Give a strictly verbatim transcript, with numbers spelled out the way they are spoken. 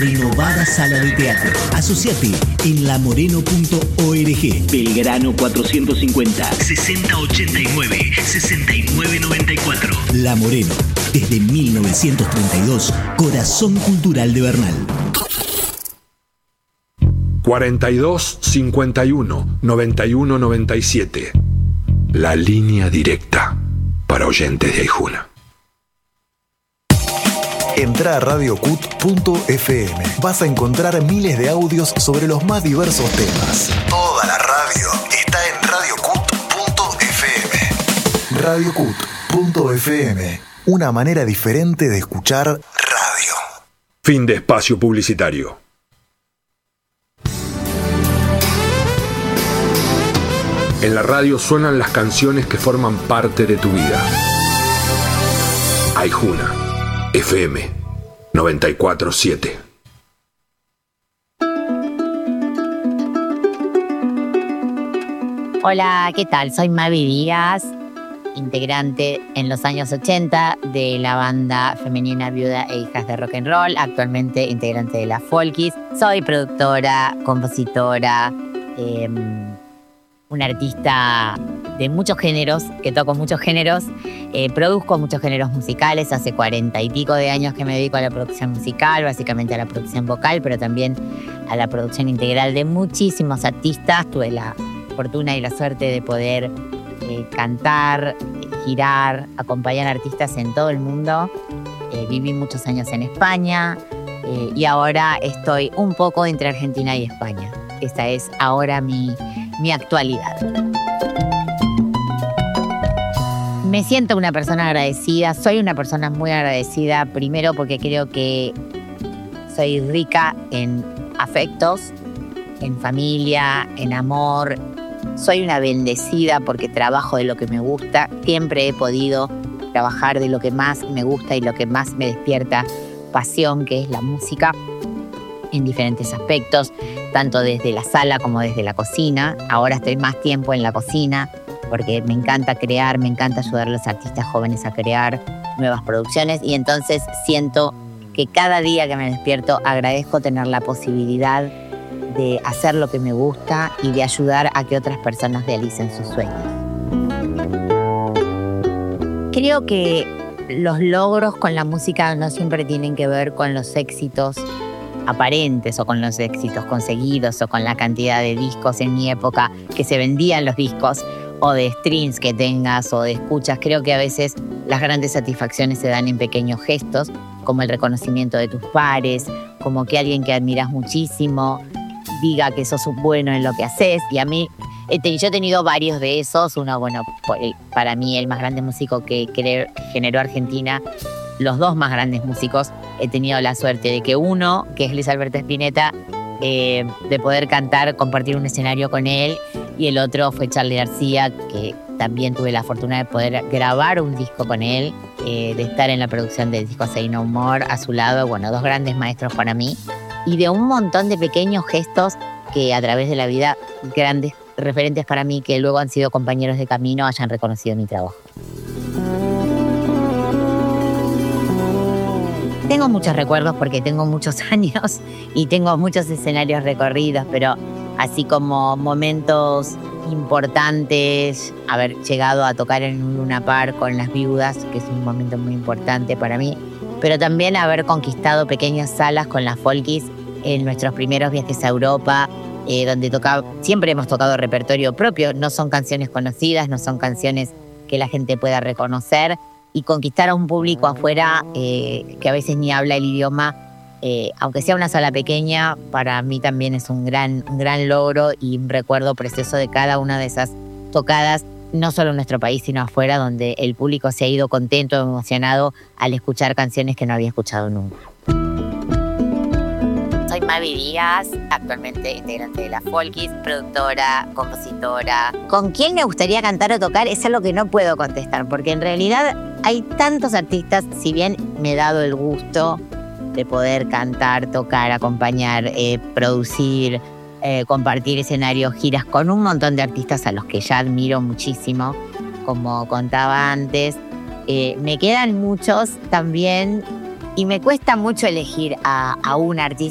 renovada sala de teatro. Asociate en la moreno punto org. Belgrano cuatrocientos cincuenta, sesenta ochenta y nueve, sesenta y nueve noventa y cuatro. La Moreno, desde mil novecientos treinta y dos, corazón cultural de Bernal. cuarenta y dos cincuenta y uno noventa y uno noventa y siete. La línea directa para oyentes de Aijuna. Entrá a radio cut punto f m. Vas a encontrar miles de audios sobre los más diversos temas. Toda la radio está en radio cut punto f m. radio cut punto f m. Una manera diferente de escuchar radio. Fin de espacio publicitario. En la radio suenan las canciones que forman parte de tu vida. Aijuna, F M noventa y cuatro punto siete. Hola, ¿qué tal? Soy Mavi Díaz, integrante en los años ochenta de la banda femenina Viuda e Hijas de Rock and Roll, actualmente integrante de la Folkies. Soy productora, compositora, eh, una artista de muchos géneros, que toco muchos géneros, eh, produzco muchos géneros musicales. Hace cuarenta y pico de años que me dedico a la producción musical, básicamente a la producción vocal, pero también a la producción integral de muchísimos artistas. Tuve la fortuna y la suerte de poder eh, cantar, girar, acompañar artistas en todo el mundo. Eh, viví muchos años en España eh, y ahora estoy un poco entre Argentina y España. Esa es ahora mi, mi actualidad. Me siento una persona agradecida, soy una persona muy agradecida, primero porque creo que soy rica en afectos, en familia, en amor. Soy una bendecida porque trabajo de lo que me gusta. Siempre he podido trabajar de lo que más me gusta y lo que más me despierta pasión, que es la música, en diferentes aspectos, tanto desde la sala como desde la cocina. Ahora estoy más tiempo en la cocina porque me encanta crear, me encanta ayudar a los artistas jóvenes a crear nuevas producciones, y entonces siento que cada día que me despierto agradezco tener la posibilidad de hacer lo que me gusta y de ayudar a que otras personas realicen sus sueños. Creo que los logros con la música no siempre tienen que ver con los éxitos aparentes o con los éxitos conseguidos o con la cantidad de discos en mi época que se vendían los discos, o de streams que tengas o de escuchas. Creo que a veces las grandes satisfacciones se dan en pequeños gestos, como el reconocimiento de tus pares, como que alguien que admiras muchísimo diga que sos bueno en lo que haces. Y a mí, yo he tenido varios de esos. Uno, bueno, para mí el más grande músico que generó Argentina, los dos más grandes músicos, he tenido la suerte de que uno, que es Luis Alberto Spinetta, eh, de poder cantar, compartir un escenario con él, y el otro fue Charly García, que también tuve la fortuna de poder grabar un disco con él, eh, de estar en la producción del disco Say No More a su lado. Bueno, dos grandes maestros para mí, y de un montón de pequeños gestos que a través de la vida, grandes referentes para mí que luego han sido compañeros de camino, hayan reconocido mi trabajo. Tengo muchos recuerdos porque tengo muchos años y tengo muchos escenarios recorridos, pero así como momentos importantes, haber llegado a tocar en un Luna Park con las Viudas, que es un momento muy importante para mí, pero también haber conquistado pequeñas salas con las Folkies en nuestros primeros viajes a Europa, eh, donde tocaba, siempre hemos tocado repertorio propio, no son canciones conocidas, no son canciones que la gente pueda reconocer, y conquistar a un público afuera eh, que a veces ni habla el idioma, eh, aunque sea una sala pequeña, para mí también es un gran, un gran logro y un recuerdo precioso de cada una de esas tocadas, no solo en nuestro país, sino afuera, donde el público se ha ido contento, emocionado al escuchar canciones que no había escuchado nunca. Soy Mavi Díaz, actualmente integrante de la Folkies, productora, compositora. ¿Con quién me gustaría cantar o tocar? Es algo que no puedo contestar, porque en realidad hay tantos artistas. Si bien me he dado el gusto de poder cantar, tocar, acompañar, eh, producir, eh, compartir escenarios, giras con un montón de artistas a los que ya admiro muchísimo, como contaba antes, eh, me quedan muchos también. Y me cuesta mucho elegir a, a un artista